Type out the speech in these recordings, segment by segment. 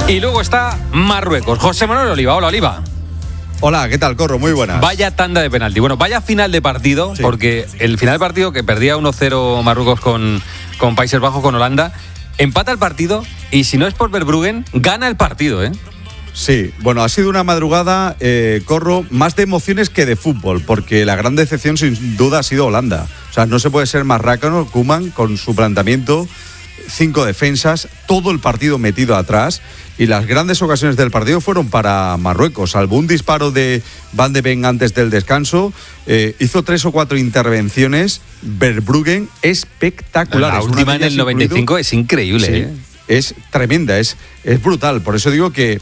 Y luego está Marruecos. José Manuel Oliva. Hola, Oliva. Hola, ¿qué tal, Corro? Muy buenas. Vaya tanda de penalti. Bueno, vaya final de partido, sí. Porque el final de partido que perdía 1-0 Marruecos con Países Bajos, con Holanda, empata el partido y si no es por Verbruggen, gana el partido, ¿eh? Sí, bueno, ha sido una madrugada, Corro, más de emociones que de fútbol, porque la gran decepción sin duda ha sido Holanda. O sea, no se puede ser más rácano, Koeman, con su planteamiento, 5 defensas, todo el partido metido atrás, y las grandes ocasiones del partido fueron para Marruecos, salvo un disparo de Van de Ven antes del descanso, hizo 3 o 4 intervenciones, Verbruggen espectacular. La última en el 95 incluido, es increíble, sí. Es tremenda, es brutal. Por eso digo que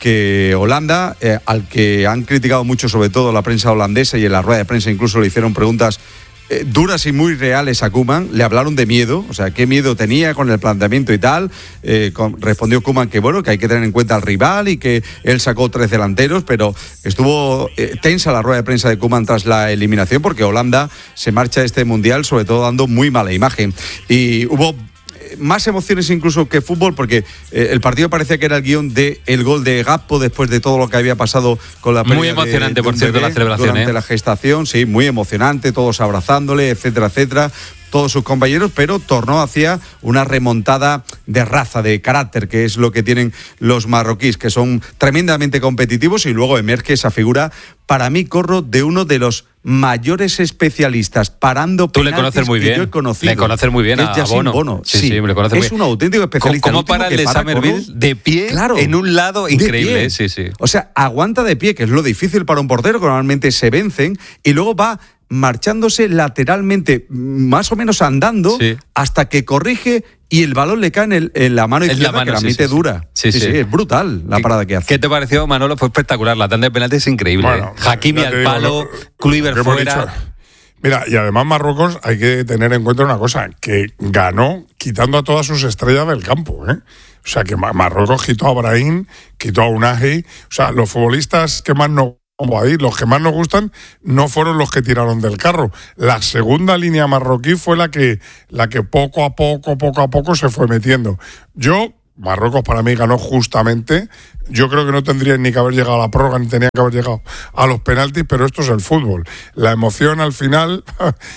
Holanda, al que han criticado mucho, sobre todo la prensa holandesa, y en la rueda de prensa incluso le hicieron preguntas duras y muy reales a Koeman, le hablaron de miedo, o sea, qué miedo tenía con el planteamiento y tal. Respondió Koeman que bueno, que hay que tener en cuenta al rival y que él sacó 3 delanteros, pero estuvo tensa la rueda de prensa de Koeman tras la eliminación, porque Holanda se marcha de este mundial sobre todo dando muy mala imagen. Y hubo más emociones incluso que fútbol, porque el partido parecía que era el guión del gol de Gakpo después de todo lo que había pasado con la pérdida. Muy emocionante, por cierto, la celebración. Durante la gestación, sí, muy emocionante, todos abrazándole, etcétera, etcétera, todos sus compañeros, pero tornó hacia una remontada de raza, de carácter, que es lo que tienen los marroquíes, que son tremendamente competitivos, y luego emerge esa figura, para mí, Corro, de uno de los mayores especialistas parando penaltis. Tú le conoces muy bien. Yo he conocido. Le conoces muy bien a Bono. Sí, me conoces muy bien. Es un auténtico especialista. ¿Cómo para el de Summerville de pie, claro, en un lado increíble? Sí. O sea, aguanta de pie, que es lo difícil para un portero, que normalmente se vencen, y luego va marchándose lateralmente, más o menos andando, sí, hasta que corrige y el balón le cae en la mano izquierda, que la mete dura. Sí, es brutal la parada que hace. ¿Qué te pareció, Manolo? Fue espectacular. La tanda de penaltis es increíble. Bueno, Hakimi al palo, Kluivert fuera. Mira, y además Marruecos hay que tener en cuenta una cosa, que ganó quitando a todas sus estrellas del campo, ¿eh? O sea, que Marruecos quitó a Brahim, quitó a Unai. O sea, los futbolistas que más no... los que más nos gustan no fueron los que tiraron del carro. La segunda línea marroquí fue la que poco a poco se fue metiendo. Marruecos para mí ganó justamente. Yo creo que no tendrían ni que haber llegado a la prórroga, ni tenían que haber llegado a los penaltis, pero esto es el fútbol. La emoción al final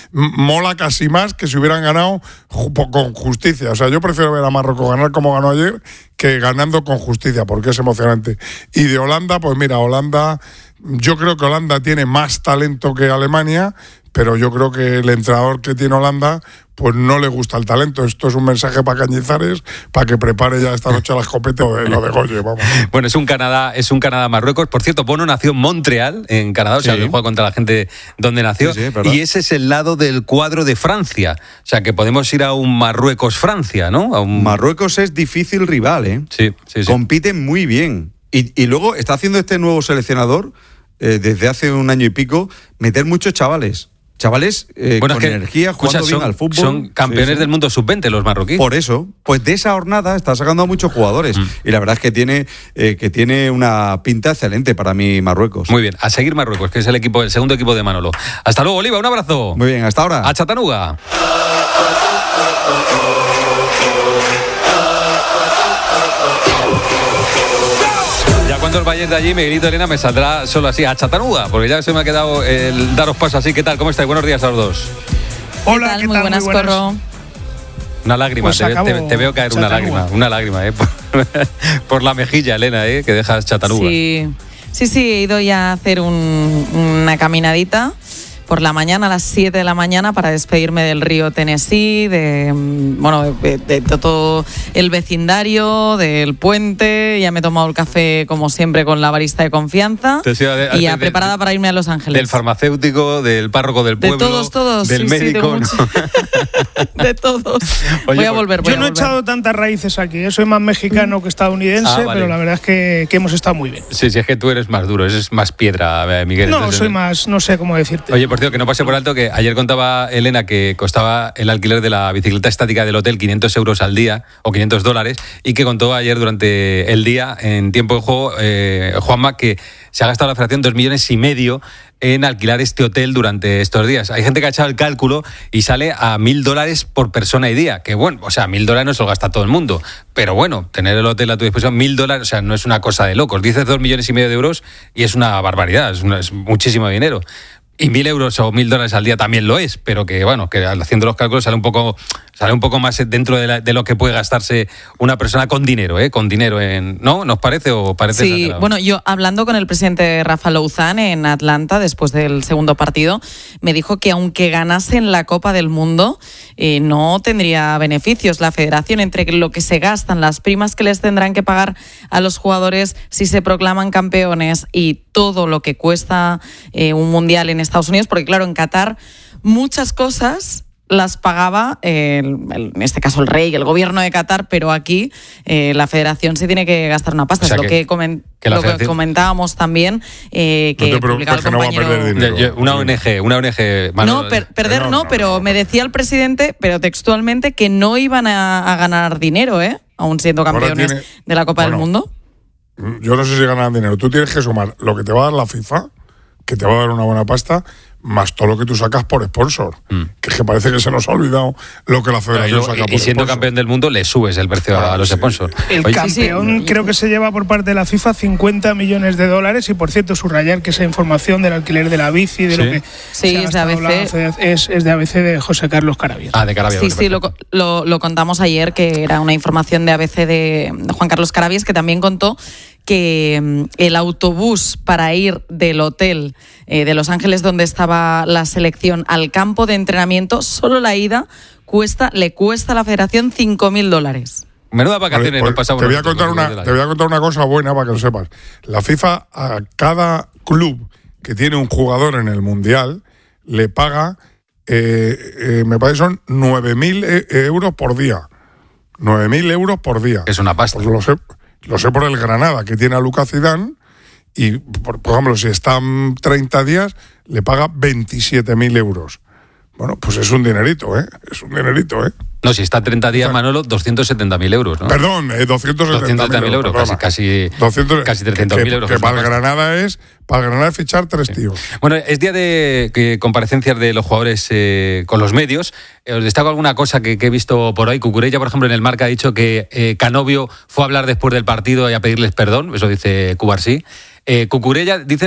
mola casi más que si hubieran ganado con justicia. O sea, yo prefiero ver a Marruecos ganar como ganó ayer que ganando con justicia, porque es emocionante. Y de Holanda, pues mira, yo creo que Holanda tiene más talento que Alemania, pero yo creo que el entrenador que tiene Holanda pues no le gusta el talento. Esto es un mensaje para Cañizares, para que prepare ya esta noche la escopeta o lo de Goye, vamos. Bueno, es un Canadá-Marruecos. Por cierto, Bono nació en Montreal, en Canadá, o sea, que juega contra la gente donde nació. Sí, y ese es el lado del cuadro de Francia. O sea, que podemos ir a un Marruecos-Francia, ¿no? Marruecos es difícil rival, ¿eh? Sí. Compiten muy bien. Y luego está haciendo este nuevo seleccionador, desde hace un año y pico, meter muchos chavales con energía, jugando bien al fútbol. Son campeones del mundo sub-20 los marroquíes. Por eso, pues de esa jornada está sacando a muchos jugadores. Y la verdad es que tiene una pinta excelente para mí Marruecos. Muy bien, a seguir Marruecos, que es el segundo equipo de Manolo. Hasta luego, Oliva, un abrazo. Muy bien, hasta ahora. A Chattanooga. Cuando os vayáis de allí, Miguelito, Elena, me saldrá solo así, a Chattanooga, porque ya se me ha quedado el daros paso así. ¿Qué tal? ¿Cómo estáis? Buenos días a los dos. Hola, ¿qué tal? Muy buenas, Corro. Una lágrima, pues te veo caer una lágrima, por la mejilla, Elena, que dejas Chattanooga. Sí, he ido ya a hacer una caminadita por la mañana, a las 7 de la mañana, para despedirme del río Tennessee, de todo el vecindario, del puente. Ya me he tomado el café, como siempre, con la barista de confianza. Y ya preparada para irme a Los Ángeles. Del farmacéutico, del párroco del pueblo. De todos. Del médico. De todos. Oye, voy a volver. Yo no he echado tantas raíces aquí. Soy más mexicano que estadounidense, vale. Pero la verdad es que hemos estado muy bien. Sí, es que tú eres más duro, eres más piedra, Miguel. No, soy más, no sé cómo decirte. Oye, por por cierto, que no pase por alto que ayer contaba Elena que costaba el alquiler de la bicicleta estática del hotel 500 euros al día o $500 y que contó ayer durante el día en tiempo de juego Juanma que se ha gastado la federación 2,5 millones en alquilar este hotel durante estos días. Hay gente que ha echado el cálculo y sale a $1.000 por persona y día, que bueno, o sea, $1.000 no se lo gasta todo el mundo, pero bueno, tener el hotel a tu disposición, $1.000, o sea, no es una cosa de locos. Dices 2,5 millones de euros y es una barbaridad, es muchísimo dinero. Y 1.000 euros o $1.000 al día también lo es, pero que bueno, que haciendo los cálculos sale un poco más dentro de lo que puede gastarse una persona con dinero, ¿no? ¿Nos parece o parece? Sí, exagerado? Bueno, yo hablando con el presidente Rafa Louzán en Atlanta después del segundo partido, me dijo que aunque ganasen la Copa del Mundo, no tendría beneficios la federación entre lo que se gastan, las primas que les tendrán que pagar a los jugadores si se proclaman campeones y todo lo que cuesta un mundial en Estados Unidos, porque claro, en Qatar muchas cosas las pagaba, en este caso el rey, el gobierno de Qatar, pero aquí la federación se tiene que gastar una pasta. O sea, es lo que comentábamos también. Que no te preocupes que no va a perder dinero. Una ONG. No, perder no, pero me decía el presidente, pero textualmente, que no iban a ganar dinero, aún siendo campeones de la Copa del Mundo. Yo no sé si ganan dinero. Tú tienes que sumar lo que te va a dar la FIFA, que te va a dar una buena pasta, más todo lo que tú sacas por sponsor. Que es que parece que se nos ha olvidado lo que la federación saca por sponsor. Y siendo campeón del mundo le subes el precio a los sponsors. El campeón creo que se lleva por parte de la FIFA $50 millones y por cierto subrayar que esa información del alquiler de la bici, de lo que es de ABC. Es de ABC de José Carlos Carabias. De Carabias. Sí, lo contamos ayer, que era una información de ABC de Juan Carlos Carabias, que también contó que el autobús para ir del hotel de Los Ángeles donde estaba la selección al campo de entrenamiento, solo la ida le cuesta a la federación $5.000. Menuda vacaciones nos pasamos. Te voy a contar una cosa buena para que lo sepas. La FIFA a cada club que tiene un jugador en el Mundial le paga, me parece son 9.000 euros por día. 9.000 euros por día. Es una pasta. Pues lo sé por el Granada, que tiene a Lucas Zidane, y, por ejemplo, si están 30 días, le paga 27.000 euros. Bueno, pues es un dinerito, Es un dinerito, No, si está 30 días, Manolo, 270.000 euros, ¿no? Perdón, 270.000 euros. Casi 300.000 euros. Que para el Granada es fichar 3 tíos. Bueno, es día de comparecencias de los jugadores con los medios. Os destaco alguna cosa que he visto por ahí. Cucurella, por ejemplo, en el Marca ha dicho que Canovio fue a hablar después del partido y a pedirles perdón. Eso dice Cubarsí. Cucurella, dicen